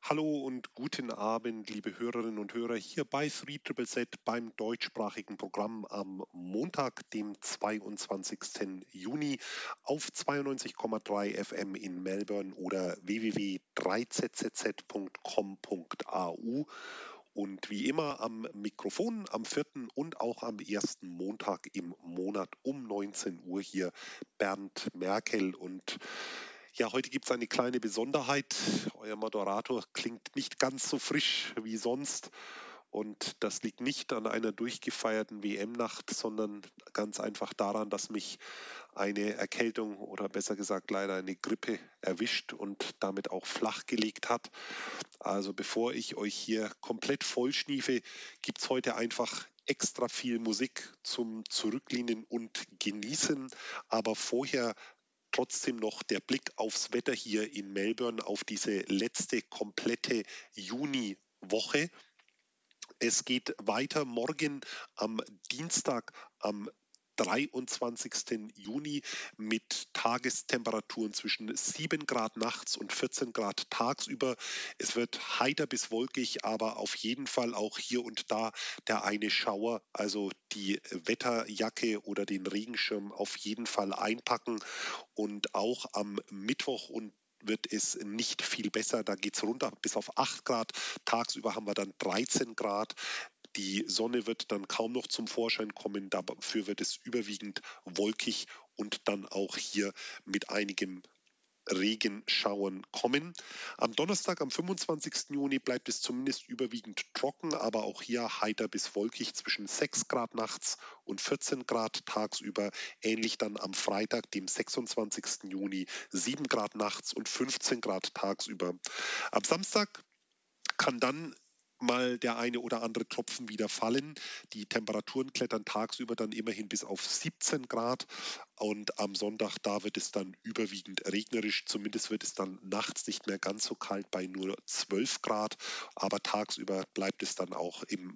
Hallo und guten Abend, liebe Hörerinnen und Hörer, hier bei 3ZZZ beim deutschsprachigen Programm am Montag, dem 22. Juni auf 92,3 FM in Melbourne oder www.3zzz.com.au. Und wie immer am Mikrofon am vierten und auch am ersten Montag im Monat um 19 Uhr hier Bernd Merkel. Und ja, heute gibt es eine kleine Besonderheit. Euer Moderator klingt nicht ganz so frisch wie sonst. Und das liegt nicht an einer durchgefeierten WM-Nacht, sondern ganz einfach daran, dass mich eine Erkältung oder besser gesagt leider eine Grippe erwischt und damit auch flachgelegt hat. Also bevor ich euch hier komplett vollschniefe, gibt es heute einfach extra viel Musik zum Zurücklehnen und Genießen. Aber vorher trotzdem noch der Blick aufs Wetter hier in Melbourne, auf diese letzte komplette Juniwoche. Es geht weiter morgen am Dienstag, am 23. Juni mit Tagestemperaturen zwischen 7 Grad nachts und 14 Grad tagsüber. Es wird heiter bis wolkig, aber auf jeden Fall auch hier und da der eine Schauer, also die Wetterjacke oder den Regenschirm auf jeden Fall einpacken. Und auch am Mittwoch und wird es nicht viel besser. Da geht es runter bis auf 8 Grad. Tagsüber haben wir dann 13 Grad. Die Sonne wird dann kaum noch zum Vorschein kommen. Dafür wird es überwiegend wolkig und dann auch hier mit einigem Regenschauern kommen. Am Donnerstag, am 25. Juni, bleibt es zumindest überwiegend trocken, aber auch hier heiter bis wolkig zwischen 6 Grad nachts und 14 Grad tagsüber. Ähnlich dann am Freitag, dem 26. Juni, 7 Grad nachts und 15 Grad tagsüber. Am Samstag kann dann mal der eine oder andere Tropfen wieder fallen. Die Temperaturen klettern tagsüber dann immerhin bis auf 17 Grad und am Sonntag, da wird es dann überwiegend regnerisch. Zumindest wird es dann nachts nicht mehr ganz so kalt bei nur 12 Grad, aber tagsüber bleibt es dann auch im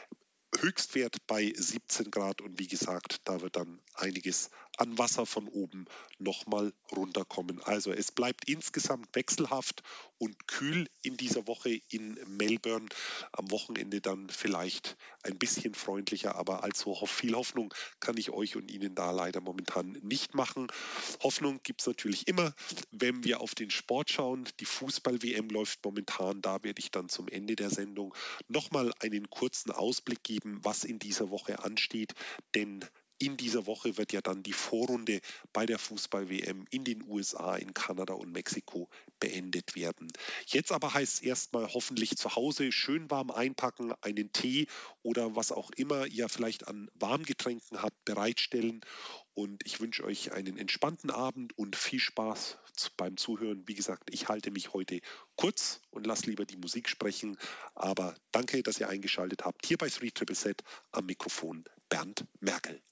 Höchstwert bei 17 Grad und wie gesagt, da wird dann einiges an Wasser von oben nochmal runterkommen. Also es bleibt insgesamt wechselhaft und kühl in dieser Woche in Melbourne. Am Wochenende dann vielleicht ein bisschen freundlicher, aber allzu viel Hoffnung kann ich euch und Ihnen da leider momentan nicht machen. Hoffnung gibt es natürlich immer, wenn wir auf den Sport schauen. Die Fußball-WM läuft momentan, da werde ich dann zum Ende der Sendung nochmal einen kurzen Ausblick geben, was in dieser Woche ansteht, denn in dieser Woche wird ja dann die Vorrunde bei der Fußball-WM in den USA, in Kanada und Mexiko beendet werden. Jetzt aber heißt es erstmal hoffentlich zu Hause schön warm einpacken, einen Tee oder was auch immer ihr vielleicht an Warmgetränken habt, bereitstellen. Und ich wünsche euch einen entspannten Abend und viel Spaß beim Zuhören. Wie gesagt, ich halte mich heute kurz und lasse lieber die Musik sprechen. Aber danke, dass ihr eingeschaltet habt. Hier bei 3ZZZ am Mikrofon Bernd Merkel.